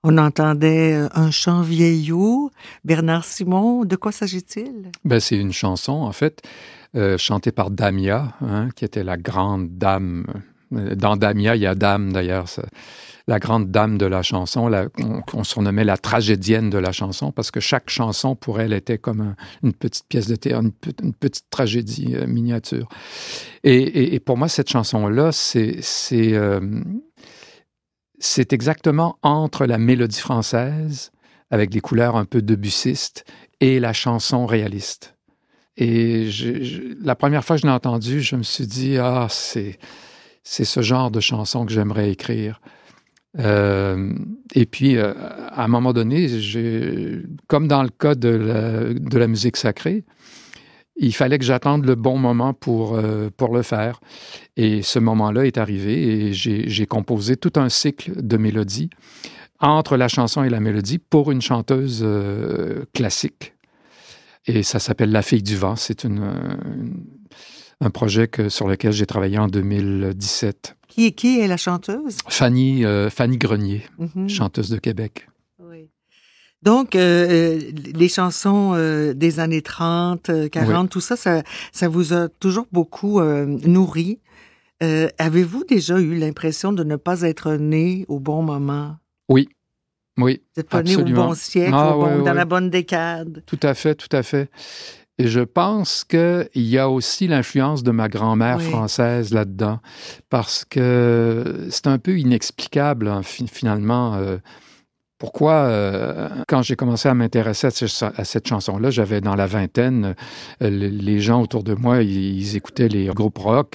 On entendait un chant vieillot. Bernard Simon, de quoi s'agit-il? Ben, c'est une chanson, en fait, chantée par Damia, hein, qui était la grande dame. Dans Damia, il y a Dame, d'ailleurs, la grande dame de la chanson, qu'on surnommait la tragédienne de la chanson, parce que chaque chanson, pour elle, était comme une petite pièce de théâtre, une petite tragédie miniature. Et pour moi, cette chanson-là, c'est exactement entre la mélodie française, avec des couleurs un peu debussistes, et la chanson réaliste. Et la première fois que je l'ai entendue, je me suis dit, c'est ce genre de chanson que j'aimerais écrire. Et puis, à un moment donné, comme dans le cas de la musique sacrée, il fallait que j'attende le bon moment pour le faire. Et ce moment-là est arrivé et j'ai composé tout un cycle de mélodies entre la chanson et la mélodie pour une chanteuse classique. Et ça s'appelle La Fille du Vent. C'est un projet sur lequel j'ai travaillé en 2017. Qui est la chanteuse? Fanny Grenier, chanteuse de Québec. Oui. Donc, les chansons des années 30, 40, oui. Tout ça, ça vous a toujours beaucoup nourri. Avez-vous déjà eu l'impression de ne pas être né au bon moment? Oui. Vous n'êtes pas né au bon siècle, dans la bonne décade? Tout à fait, tout à fait. Et je pense qu'il y a aussi l'influence de ma grand-mère française là-dedans, parce que c'est un peu inexplicable, hein, finalement. Pourquoi, quand j'ai commencé à m'intéresser à cette chanson-là, j'avais dans la vingtaine, les gens autour de moi, ils écoutaient les groupes rock,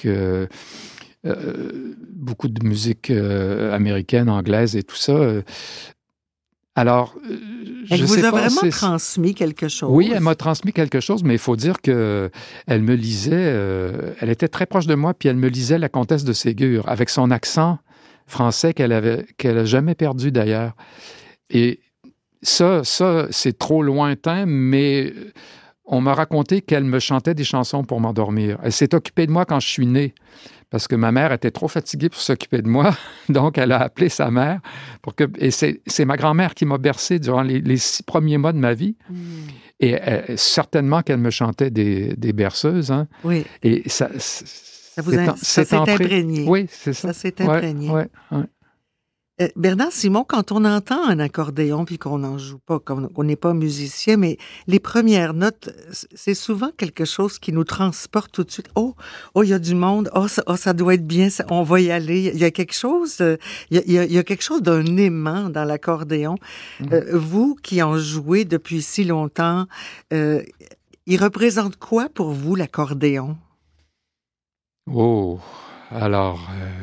beaucoup de musique américaine, anglaise et tout ça. Alors, elle vous a vraiment transmis quelque chose. Oui, elle m'a transmis quelque chose, mais il faut dire qu'elle me lisait, elle était très proche de moi, puis elle me lisait La Comtesse de Ségur, avec son accent français qu'elle a jamais perdu d'ailleurs. Et ça, c'est trop lointain, mais on m'a raconté qu'elle me chantait des chansons pour m'endormir. Elle s'est occupée de moi quand je suis né, parce que ma mère était trop fatiguée pour s'occuper de moi. Donc, elle a appelé sa mère. Et c'est ma grand-mère qui m'a bercé durant les 6 premiers mois de ma vie. Et certainement qu'elle me chantait des berceuses. Hein. Oui. Et ça s'est imprégné. Oui, c'est ça. Ça s'est imprégné. Oui. Bernard Simon, quand on entend un accordéon puis qu'on n'en joue pas, qu'on n'est pas musicien, mais les premières notes, c'est souvent quelque chose qui nous transporte tout de suite. Oh, il y a du monde. Ça doit être bien. On va y aller. Il y a quelque chose. Il y a quelque chose d'un aimant dans l'accordéon. Vous qui en jouez depuis si longtemps, il représente quoi pour vous l'accordéon? Oh, alors.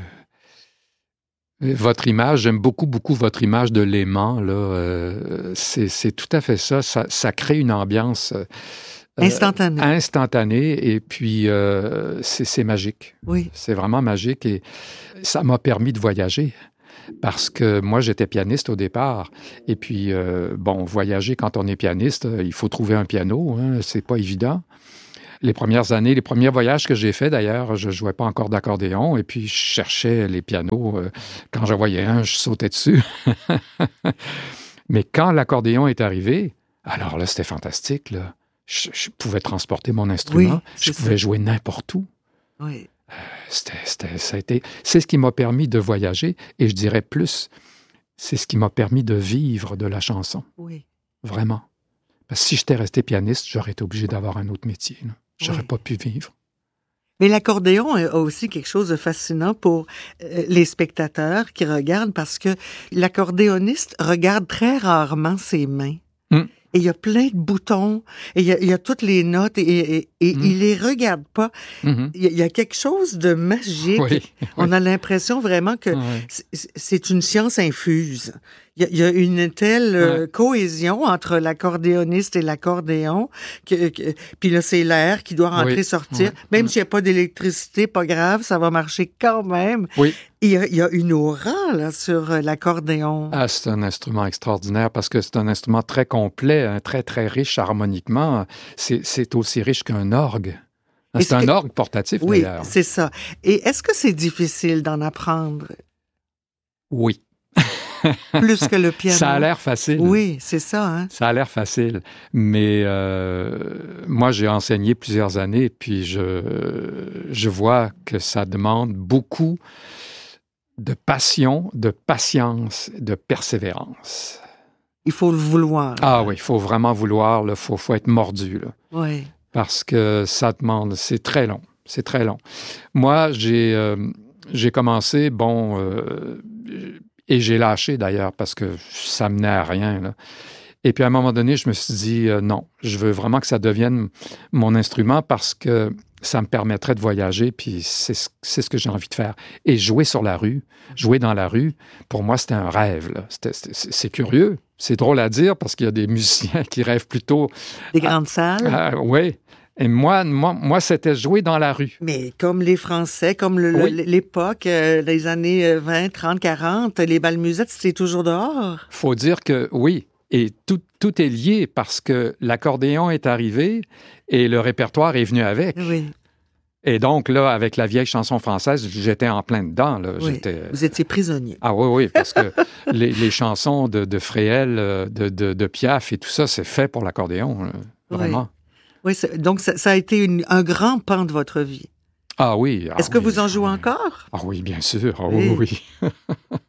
Votre image, j'aime beaucoup, beaucoup votre image de l'aimant, là. C'est tout à fait ça. Ça crée une ambiance instantanée. Et puis, c'est magique. Oui. C'est vraiment magique. Et ça m'a permis de voyager. Parce que moi, j'étais pianiste au départ. Et puis, voyager quand on est pianiste, il faut trouver un piano. Hein, c'est pas évident. Les premières années, les premiers voyages que j'ai faits, d'ailleurs, je ne jouais pas encore d'accordéon et puis je cherchais les pianos. Quand j'en voyais un, je sautais dessus. Mais quand l'accordéon est arrivé, alors là, c'était fantastique. Là. Je pouvais transporter mon instrument. Oui, je pouvais jouer n'importe où. Oui. C'est ce qui m'a permis de voyager et je dirais plus, c'est ce qui m'a permis de vivre de la chanson. Oui. Vraiment. Parce que si j'étais resté pianiste, j'aurais été obligé d'avoir un autre métier. Là. J'aurais pas pu vivre. Mais l'accordéon a aussi quelque chose de fascinant pour les spectateurs qui regardent parce que l'accordéoniste regarde très rarement ses mains. Et il y a plein de boutons, et il y a toutes les notes, et il les regarde pas. Il y a quelque chose de magique. Oui. On a l'impression vraiment que c'est une science infuse. Il y a une telle cohésion entre l'accordéoniste et l'accordéon, puis là, c'est l'air qui doit rentrer-sortir. Même s'il n'y a pas d'électricité, pas grave, ça va marcher quand même. Oui. Il y a une aura là, sur l'accordéon. Ah, c'est un instrument extraordinaire parce que c'est un instrument très complet, hein, très, très riche harmoniquement. C'est aussi riche qu'un orgue. C'est un orgue portatif, d'ailleurs. Oui, c'est ça. Et est-ce que c'est difficile d'en apprendre? Oui. plus que le piano. Ça a l'air facile. Oui, c'est ça. Hein? Ça a l'air facile. Mais moi, j'ai enseigné plusieurs années, puis je vois que ça demande beaucoup de passion, de patience, de persévérance. Il faut le vouloir. Ah oui, il faut vraiment vouloir, il faut être mordu. Là, oui. parce que ça demande, c'est très long. C'est très long. Moi, j'ai commencé, et j'ai lâché d'ailleurs parce que ça menait à rien. Là. Et puis à un moment donné, je me suis dit, non, je veux vraiment que ça devienne mon instrument parce que ça me permettrait de voyager, puis c'est ce que j'ai envie de faire. Et jouer sur la rue, jouer dans la rue, pour moi, c'était un rêve. Là. C'est curieux. C'est drôle à dire parce qu'il y a des musiciens qui rêvent plutôt... Des grandes salles? Oui. Et moi, c'était jouer dans la rue. Mais comme les Français, comme l'époque, les années 20, 30, 40, les bals musettes, c'était toujours dehors. Faut dire que oui. Et tout est lié parce que l'accordéon est arrivé et le répertoire est venu avec. Oui. Et donc, là, avec la vieille chanson française, j'étais en plein dedans. Là. Oui. Vous étiez prisonnier. Ah oui, parce que les chansons de Fréhel, de Piaf et tout ça, c'est fait pour l'accordéon, vraiment. Oui, donc ça a été un grand pan de votre vie. Ah oui. Est-ce que vous en jouez encore? Ah oui, bien sûr. Ah oui.